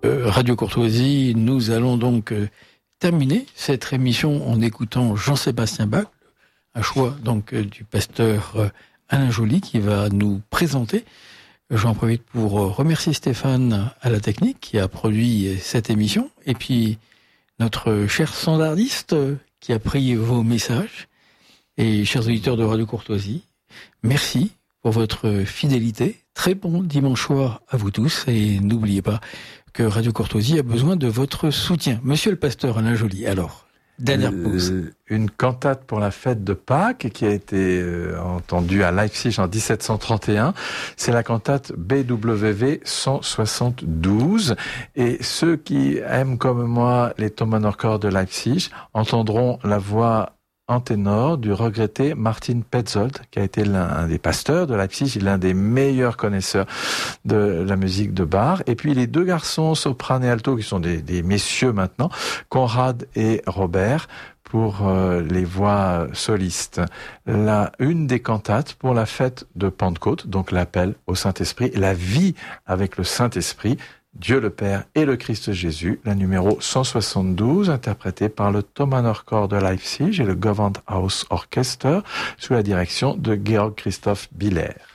Radio Courtoisie, nous allons donc terminer cette émission en écoutant Jean-Sébastien Bach, un choix donc du pasteur Alain Joly qui va nous présenter. J'en profite pour remercier Stéphane à la technique qui a produit cette émission et puis notre cher standardiste qui a pris vos messages. Et chers auditeurs de Radio Courtoisie, merci pour votre fidélité. Très bon dimanche soir à vous tous et n'oubliez pas que Radio Courtoisie a besoin de votre soutien. Monsieur le pasteur Alain Joly, alors, dernière pause. Une cantate pour la fête de Pâques qui a été entendue à Leipzig en 1731. C'est la cantate BWV 172. Et ceux qui aiment comme moi les Thomanerchor de Leipzig entendront la voix en ténor du regretté Martin Petzold, qui a été l'un des pasteurs de Leipzig, l'un des meilleurs connaisseurs de la musique de Bach. Et puis les deux garçons, soprano et alto, qui sont des messieurs maintenant, Conrad et Robert, pour les voix solistes. Une des cantates pour la fête de Pentecôte, donc l'appel au Saint-Esprit, la vie avec le Saint-Esprit, Dieu le Père et le Christ Jésus, la numéro 172, interprétée par le Thomanerchor de Leipzig et le Gewandhaus Orchester, sous la direction de Georg Christoph Biller.